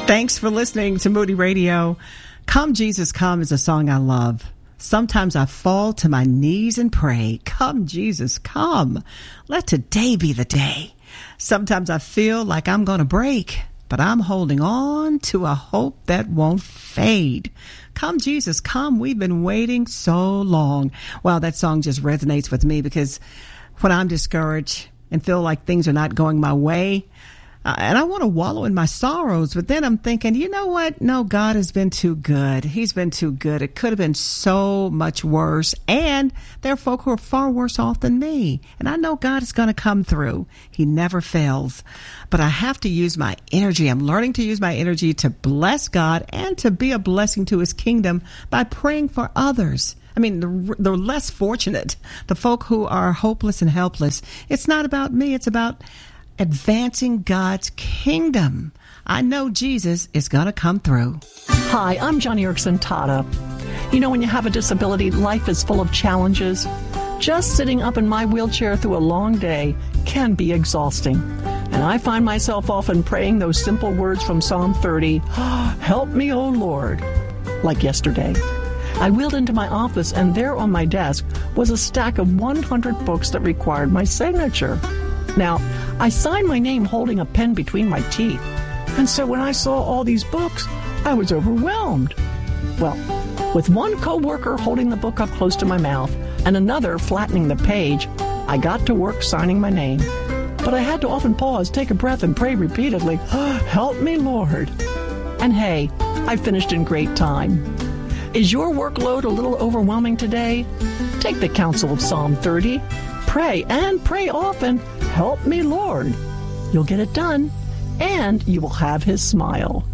Thanks for listening to Moody Radio. Come, Jesus, Come is a song I love. Sometimes I fall to my knees and pray, come, Jesus, come. Let today be the day. Sometimes I feel like I'm going to break, but I'm holding on to a hope that won't fade. Come, Jesus, come. We've been waiting so long. Wow, that song just resonates with me because when I'm discouraged and feel like things are not going my way, and I want to wallow in my sorrows, but then I'm thinking, you know what? No, God has been too good. He's been too good. It could have been so much worse. And there are folk who are far worse off than me. And I know God is going to come through. He never fails. But I have to use my energy. I'm learning to use my energy to bless God and to be a blessing to his kingdom by praying for others. I mean, the less fortunate, the folk who are hopeless and helpless. It's not about me. It's about advancing God's kingdom. I know Jesus is going to come through. Hi, I'm Johnny Erickson Tata. You know, when you have a disability, life is full of chellenges. Just sitting up in my wheelchair through a long day can be exhausting. And I find myself often praying those simple words from Psalm 30, help me, O Lord, like yesterday. I wheeled into my office, and there on my desk was a stack of 100 books that required my signature. Now, I signed my name holding a pen between my teeth. And so when I saw all these books, I was overwhelmed. Well, with one coworker holding the book up close to my mouth and another flattening the page, I got to work signing my name. But I had to often pause, take a breath, and pray repeatedly, help me, Lord. And hey, I finished in great time. Is your workload a little overwhelming today? Take the counsel of Psalm 30. Pray, and pray often, help me, Lord. You'll get it done, and you will have his smile.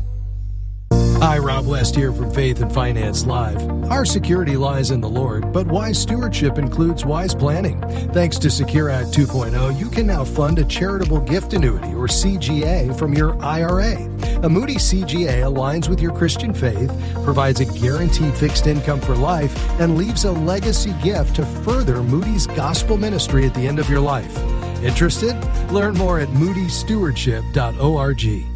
Hi, Rob West here from Faith and Finance Live. Our security lies in the Lord, but wise stewardship includes wise planning. Thanks to Secure Act 2.0, you can now fund a charitable gift annuity, or CGA, from your IRA. A Moody CGA aligns with your Christian faith, provides a guaranteed fixed income for life, and leaves a legacy gift to further Moody's gospel ministry at the end of your life. Interested? Learn more at moodystewardship.org.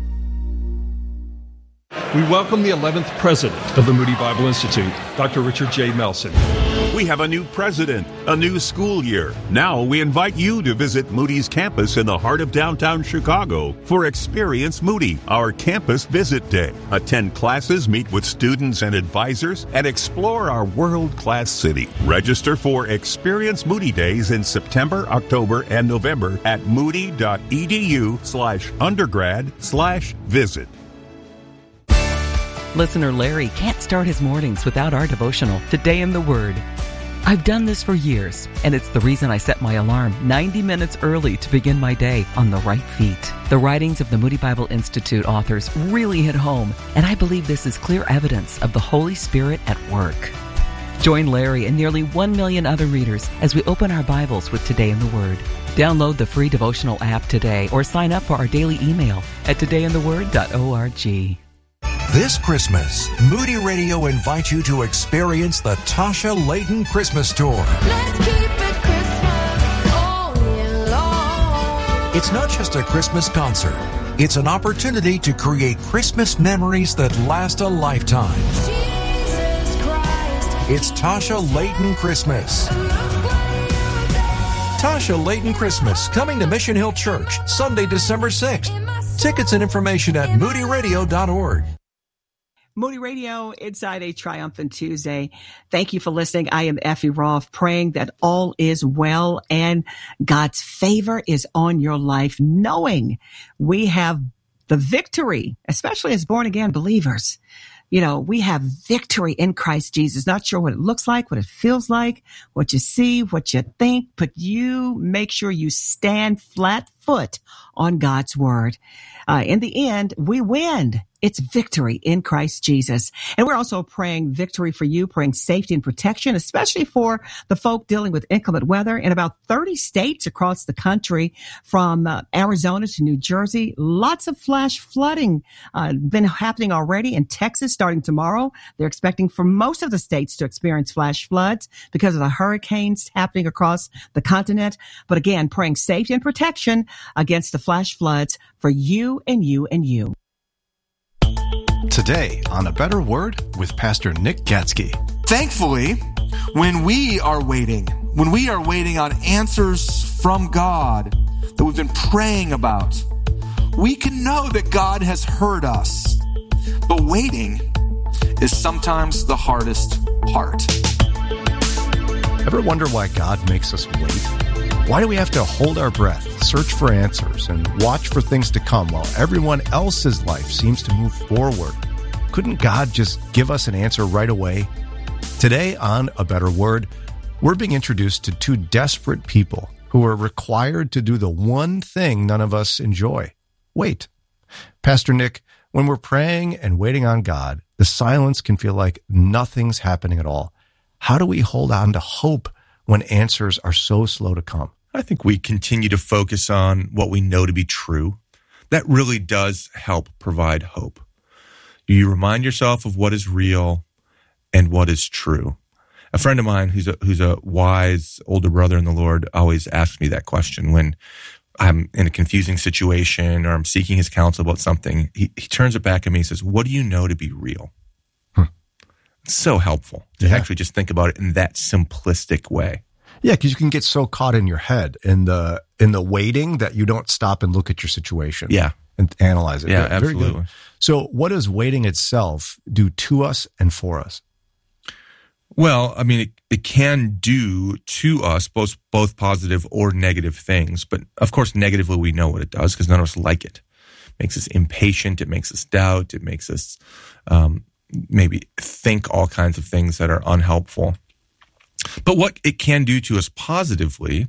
We welcome the 11th president of the Moody Bible Institute, Dr. Richard J. Melson. We have a new president, a new school year. Now we invite you to visit Moody's campus in the heart of downtown Chicago for Experience Moody, our campus visit day. Attend classes, meet with students and advisors, and explore our world-class city. Register for Experience Moody Days in September, October, and November at moody.edu/undergrad/visit. Listener Larry can't start his mornings without our devotional, Today in the Word. I've done this for years, and it's the reason I set my alarm 90 minutes early to begin my day on the right feet. The writings of the Moody Bible Institute authors really hit home, and I believe this is clear evidence of the Holy Spirit at work. Join Larry and nearly 1 million other readers as we open our Bibles with Today in the Word. Download the free devotional app today or sign up for our daily email at todayintheword.org. This Christmas, Moody Radio invites you to experience the Tasha Layton Christmas Tour. Let's keep it Christmas all year long. It's not just a Christmas concert. It's an opportunity to create Christmas memories that last a lifetime. Jesus Christ. It's Tasha Layton Christmas. Tasha Layton Christmas, coming to Mission Hill Church, Sunday, December 6th. Tickets and information at moodyradio.org. Moody Radio, inside a triumphant Tuesday. Thank you for listening. I am Effie Roth, praying that all is well and God's favor is on your life, knowing we have the victory, especially as born-again believers. You know, we have victory in Christ Jesus. Not sure what it looks like, what it feels like, what you see, what you think, but you make sure you stand flat foot on God's word. In the end, we win. It's victory in Christ Jesus. And we're also praying victory for you, praying safety and protection, especially for the folk dealing with inclement weather in about 30 states across the country, from Arizona to New Jersey. Lots of flash flooding been happening already in Texas starting tomorrow. They're expecting for most of the states to experience flash floods because of the hurricanes happening across the continent. But again, praying safety and protection against the flash floods for you and you and you. Today on A Better Word with Pastor Nick Gatsky. Thankfully, when we are waiting on answers from God that we've been praying about, we can know that God has heard us. But waiting is sometimes the hardest part. Ever wonder why God makes us wait? Why do we have to hold our breath, search for answers, and watch for things to come while everyone else's life seems to move forward? Couldn't God just give us an answer right away? Today on A Better Word, we're being introduced to two desperate people who are required to do the one thing none of us enjoy. Wait. Pastor Nick, when we're praying and waiting on God, the silence can feel like nothing's happening at all. How do we hold on to hope when answers are so slow to come? I think we continue to focus on what we know to be true. That really does help provide hope. You remind yourself of what is real and what is true. A friend of mine who's a wise older brother in the Lord always asks me that question when I'm in a confusing situation or I'm seeking his counsel about something. He turns it back at me and says, "What do you know to be real?" It's so helpful to actually just think about it in that simplistic way. Yeah, because you can get so caught in your head in the waiting that you don't stop and look at your situation. Yeah. And analyze it. Yeah, Very absolutely. good. So what does waiting itself do to us and for us? Well, I mean, it can do to us both positive or negative things. But of course, negatively, we know what it does because none of us like it. It makes us impatient. It makes us doubt. It makes us maybe think all kinds of things that are unhelpful. But what it can do to us positively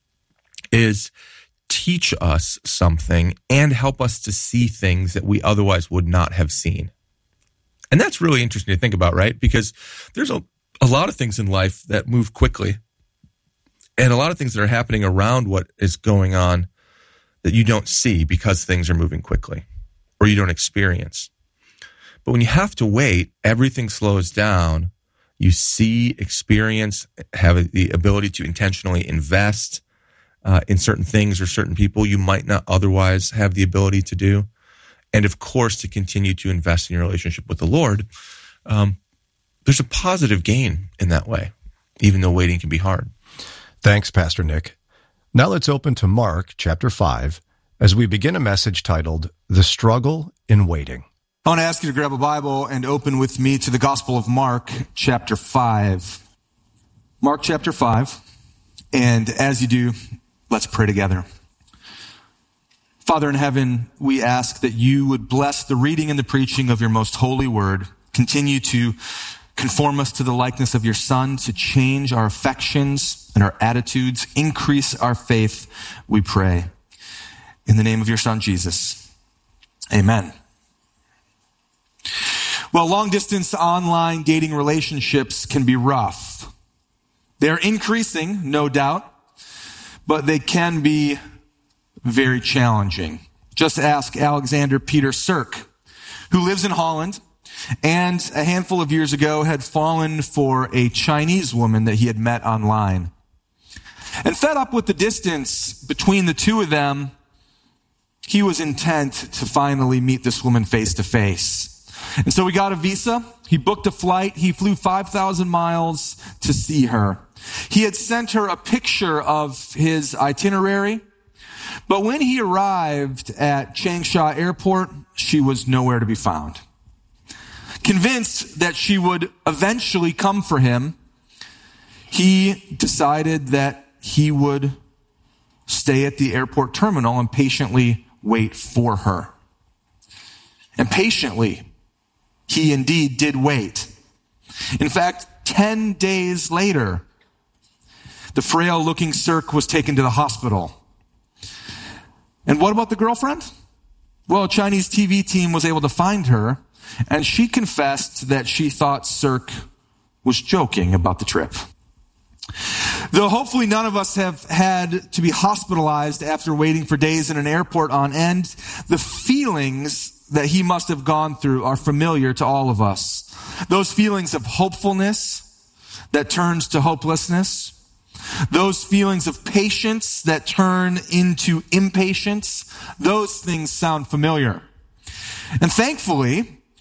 is teach us something and help us to see things that we otherwise would not have seen. And that's really interesting to think about, right? Because there's a lot of things in life that move quickly and a lot of things that are happening around what is going on that you don't see because things are moving quickly or you don't experience. But when you have to wait, everything slows down. You see, experience, have the ability to intentionally invest in certain things or certain people you might not otherwise have the ability to do. And of course, to continue to invest in your relationship with the Lord, there's a positive gain in that way, even though waiting can be hard. Thanks, Pastor Nick. Now let's open to Mark chapter 5 as we begin a message titled, The Struggle in Waiting. I want to ask you to grab a Bible and open with me to the Gospel of Mark, chapter 5. Mark, chapter 5. And as you do, let's pray together. Father in heaven, we ask that you would bless the reading and the preaching of your most holy word. Continue to conform us to the likeness of your Son, to change our affections and our attitudes, increase our faith, we pray. In the name of your Son, Jesus. Amen. Well, long-distance online dating relationships can be rough. They're increasing, no doubt, but they can be very challenging. Just ask Alexander Peter Sirk, who lives in Holland, and a handful of years ago had fallen for a Chinese woman that he had met online. And fed up with the distance between the two of them, he was intent to finally meet this woman face to face. And so he got a visa, he booked a flight, he flew 5,000 miles to see her. He had sent her a picture of his itinerary, but when he arrived at Changsha Airport, she was nowhere to be found. Convinced that she would eventually come for him, he decided that he would stay at the airport terminal and patiently wait for her. And patiently, he indeed did wait. In fact, 10 days later, the frail-looking Sirk was taken to the hospital. And what about the girlfriend? Well, a Chinese TV team was able to find her, and she confessed that she thought Sirk was joking about the trip. Though hopefully none of us have had to be hospitalized after waiting for days in an airport on end, the feelings that he must have gone through are familiar to all of us. Those feelings of hopefulness that turns to hopelessness. Those feelings of patience that turn into impatience. Those things sound familiar. And thankfully,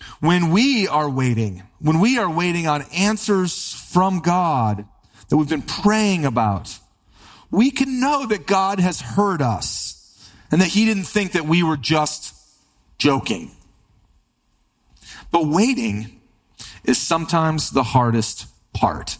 when we are waiting on answers from God that we've been praying about, we can know that God has heard us and that he didn't think that we were just joking. But waiting is sometimes the hardest part.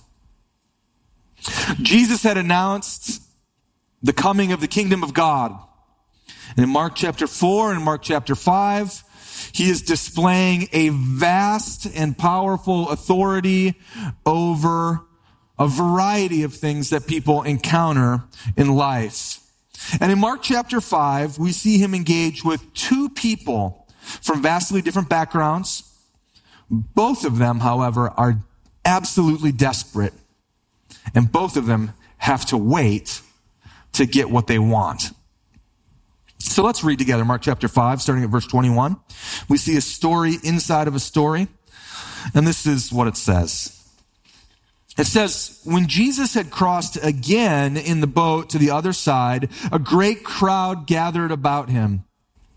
Jesus had announced the coming of the kingdom of God. And in Mark chapter 4 and Mark chapter 5, he is displaying a vast and powerful authority over a variety of things that people encounter in life. And in Mark chapter 5, we see him engage with two people from vastly different backgrounds. Both of them, however, are absolutely desperate. And both of them have to wait to get what they want. So let's read together Mark chapter 5, starting at verse 21. We see a story inside of a story. And this is what it says. It says, when Jesus had crossed again in the boat to the other side, a great crowd gathered about him,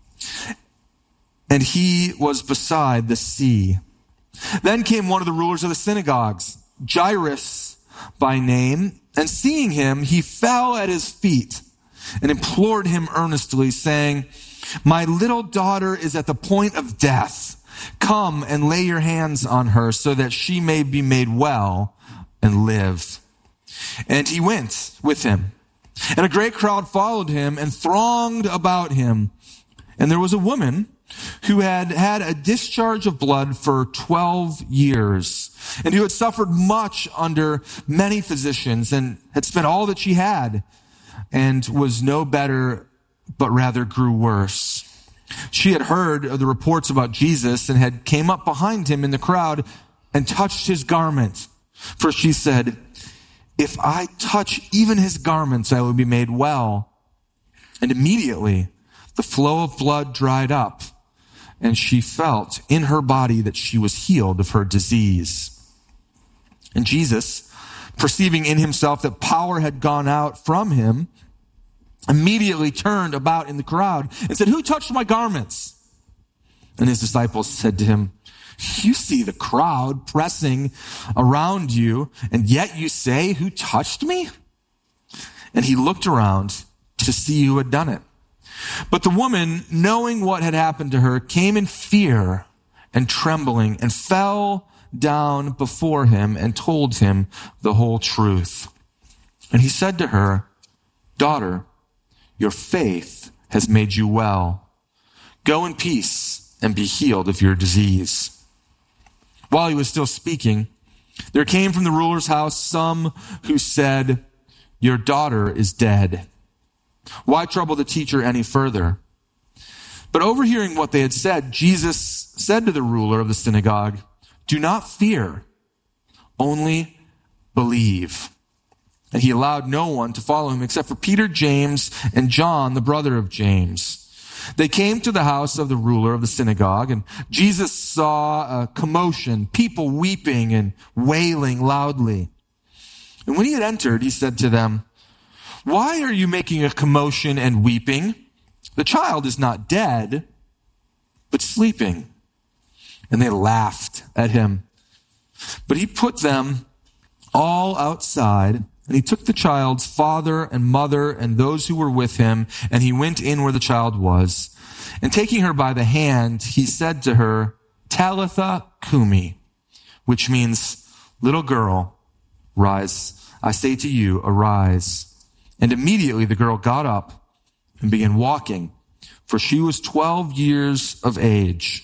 and he was beside the sea. Then came one of the rulers of the synagogues, Jairus by name, and seeing him, he fell at his feet and implored him earnestly, saying, my little daughter is at the point of death. Come and lay your hands on her so that she may be made well and live. And he went with him. And a great crowd followed him and thronged about him. And there was a woman who had had a discharge of blood for 12 years, and who had suffered much under many physicians, and had spent all that she had, and was no better, but rather grew worse. She had heard of the reports about Jesus, and had came up behind him in the crowd and touched his garment. For she said, if I touch even his garments, I will be made well. And immediately the flow of blood dried up, and she felt in her body that she was healed of her disease. And Jesus, perceiving in himself that power had gone out from him, immediately turned about in the crowd and said, who touched my garments? And his disciples said to him, you see the crowd pressing around you, and yet you say, who touched me? And he looked around to see who had done it. But the woman, knowing what had happened to her, came in fear and trembling and fell down before him and told him the whole truth. And he said to her, daughter, your faith has made you well. Go in peace and be healed of your disease. While he was still speaking, there came from the ruler's house some who said, your daughter is dead. Why trouble the teacher any further? But overhearing what they had said, Jesus said to the ruler of the synagogue, do not fear, only believe. And he allowed no one to follow him except for Peter, James, and John, the brother of James. They came to the house of the ruler of the synagogue, and Jesus saw a commotion, people weeping and wailing loudly. And when he had entered, he said to them, why are you making a commotion and weeping? The child is not dead, but sleeping. And they laughed at him. But he put them all outside, and he took the child's father and mother and those who were with him, and he went in where the child was. And taking her by the hand, he said to her, Talitha cumi, which means, little girl, rise. I say to you, arise. And immediately the girl got up and began walking, for she was 12 years of age.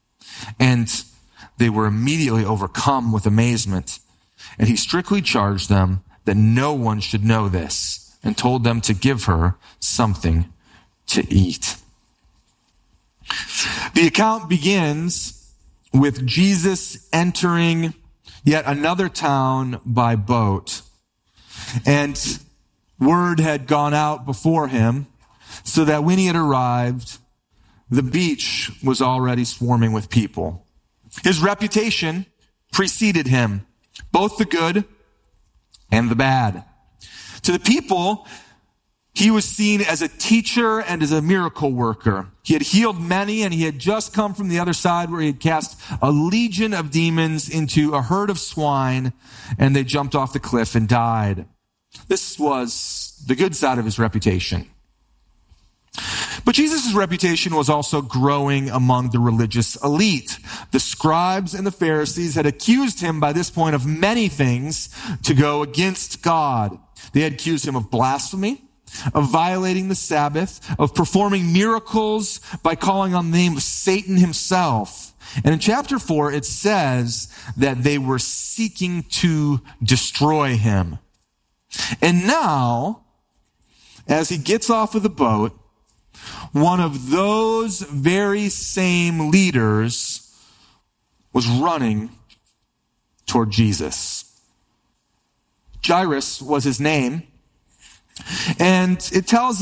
And they were immediately overcome with amazement. And he strictly charged them that no one should know this, and told them to give her something to eat. The account begins with Jesus entering yet another town by boat. And word had gone out before him so that when he had arrived, the beach was already swarming with people. His reputation preceded him, both the good and the bad. To the people, He was seen as a teacher and as a miracle worker. He had healed many, and he had just come from the other side where he had cast a legion of demons into a herd of swine, and they jumped off the cliff and died. This was the good side of his reputation. But Jesus' reputation was also growing among the religious elite. The scribes and the Pharisees had accused him by this point of many things to go against God. They had accused him of blasphemy, of violating the Sabbath, of performing miracles by calling on the name of Satan himself. And in chapter 4, it says that they were seeking to destroy him. And now, as he gets off of the boat, one of those very same leaders was running toward Jesus. Jairus was his name. And it tells